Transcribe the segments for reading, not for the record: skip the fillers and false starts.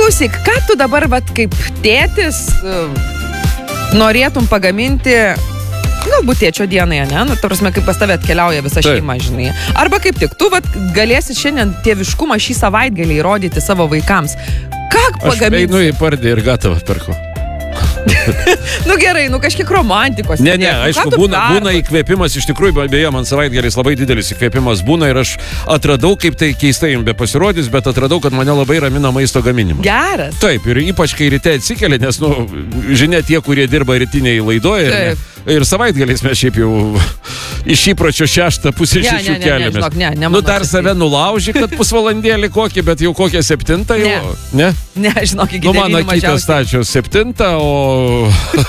klausyk, ką tu dabar, kaip tėtis, norėtum pagaminti, galbūt tėčio dienai, ne? Nu, tarsi, kaip pas tave atkeliauja visa šeima, žinai. Arba kaip tik, tu galėsi šiandien tėviškumą šį savaitgalį įrodyti savo vaikams. Ką pagaminti? Aš einu į pardį ir gatavą perku. Nu gerai, kažkiek romantikos. Ne, aišku, būna įkvėpimas, iš tikrųjų, beje, man savaitgalis labai didelis įkvėpimas būna ir aš atradau, kaip tai keistai jums be pasirodys, bet atradau, kad mane labai ramina maisto gaminimas. Geras. Taip, ir ypač kai ryte atsikeli, nes, žinia, tie, kurie dirba rytiniai laidoje ir savaitgaliais mes šiaip jau iš įpročio 6:30 keliamės. Dar save nulauži, kad pusvalandėlį kokį, bet jau kokią 7 jau. Ne? Ne, žinok, iki 9 mano mažiausiai. kitas stačios 7, o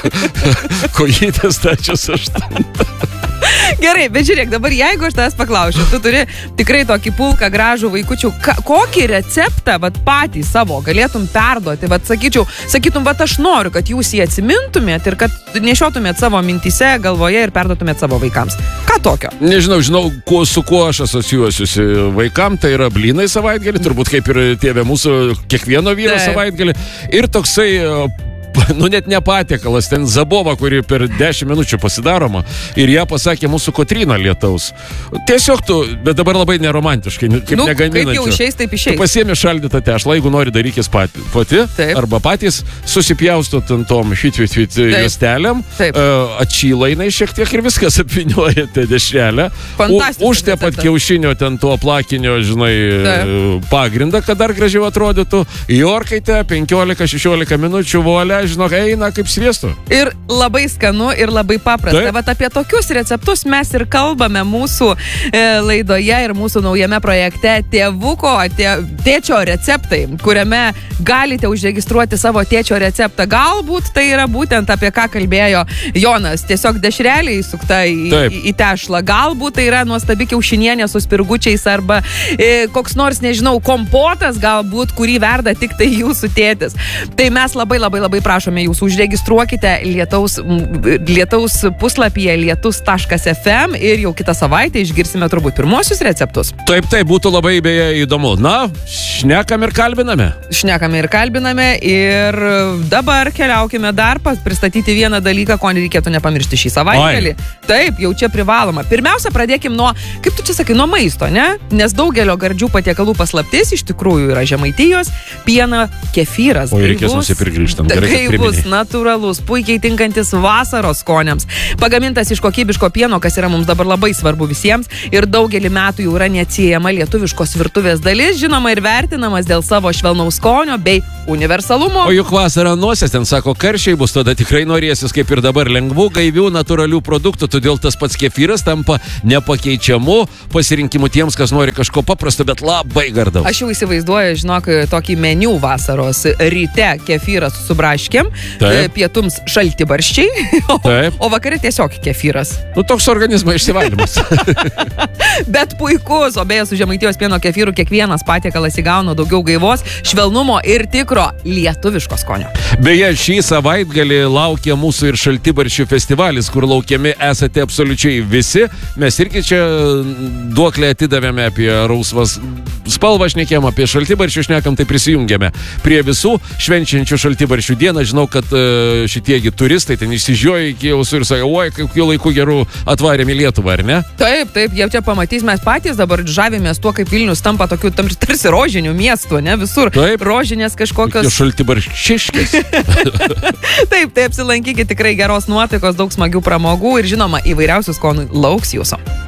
kojytės stačios 8. Gerai, bet žiūrėk, dabar jeigu aš tavęs paklausiu, tu turi tikrai tokį pulką gražų vaikučių, kokį receptą patys savo galėtum perduoti, sakytum, aš noriu, kad jūs jį atsimintumėt ir kad nešiotumėt savo mintyse, galvoje ir perduotumėt savo vaikams. Ką tokio? Nežinau, su kuo aš asocijuosiuosi vaikam, tai yra blynai savaitgalį, turbūt kaip ir tėvė mūsų kiekvieno vyro savaitgalį. Ir toksai net ne patiekalas, ten zabova, kuri per 10 minučių pasidaroma ir ją pasakė mūsų Kotryna Lietaus. Tiesiog bet dabar labai neromantiškai, kaip negaminančio. Kaip jau išeis, taip išeis. Tu pasiemi šaldytą tešlą, jeigu nori darykis pati, arba patys susipjaustot ant tom šit juostelėm, atšyla jinai šiek tiek ir viskas apviniuojate dešrelę. Užtepat kiaušinio ten tuo plakinio, žinai, pagrindą, kad dar gražiau atrodytų. Į orkaitę 15-16 minučių volia, žinok, eina kaip sviestu. Ir labai skanu, ir labai paprasta. Vat apie tokius receptus mes ir kalbame mūsų laidoje ir mūsų naujame projekte Tėčio receptai, kuriame galite užregistruoti savo tėčio receptą. Galbūt tai yra būtent apie ką kalbėjo Jonas. Tiesiog dešrelė įsukta į tešlą. Galbūt tai yra nuostabi kiaušinienė su spirgučiais arba koks nors, nežinau, kompotas galbūt, kurį verda tik tai jūsų tėtis. Tai mes labai prašome jūsų, užregistruokite Lietaus puslapyje lietus.fm ir jau kitą savaitę išgirsime turbūt pirmosius receptus. Taip, būtų labai beje įdomu. Na, šnekam ir kalbiname ir dabar keliaukime dar pristatyti vieną dalyką, ko nereikėtų nepamiršti šį savaitgalį. Taip, jau čia privaloma. Pirmiausia, pradėkim nuo, kaip tu čia sakai, nuo maisto, ne? Nes daugelio gardžių patiekalų paslaptis iš tikrųjų yra Žemaitijos pieno kefyras. O reikės nusipirkti. Gaivus, natūralus, puikiai tinkantis vasaros skoniams. Pagamintas iš kokybiško pieno, kas yra mums dabar labai svarbu visiems ir daugelį metų jau yra neatsiejama lietuviškos virtuvės dalis, žinoma ir vertinamas dėl savo švelnaus skonio bei universalumo. O juk vasara nosies, ten sako, karščiai bus, tada tikrai norėsis kaip ir dabar lengvų, gaivių, natūralių produktų, todėl tas pats kefyras tampa nepakeičiamu pasirinkimu tiems, kas nori kažko paprasto, bet labai gardaus. Aš jau įsivaizduoju, žinok, tokį meniu vasaros ryte kefyras su braškėm, pietums šaltibarščiai, o vakare tiesiog kefyras. Toks organizmo išsivalymas. Bet puikus, o beje su Žemaitijos pieno kefyru kiekvienas patiekalas įgauna daugiau gaivos, švelnumo ir tikro lietuviško skonio. Beje, šį savaitgalį laukia mūsų ir šaltibarščių festivalis, kur laukiami esate absoliučiai visi. Mes irgi čia duoklę atidavėme apie rausvas spalvą šnekėm, apie šaltibarščių šnekam, tai prisijungėme prie visų švenčiančių šaltibarščių dieną. Žinau, kad šitiegi turistai ten išsižioja iki ausų ir sako, oi, kokiu laiku gerų atvarėm į Lietuvą, ar ne? Taip, jau čia pamatys, mes patys dabar žavimės tuo, kaip Vilnius tampa tokiu tarsi rožinių miestų, ne? Visur rožinės kažkokios... Šaltibarščiškės. Taip, apsilankykite, tikrai geros nuotaikos, daug smagių pramogų ir žinoma, įvairiausių skonų lauks jūsų.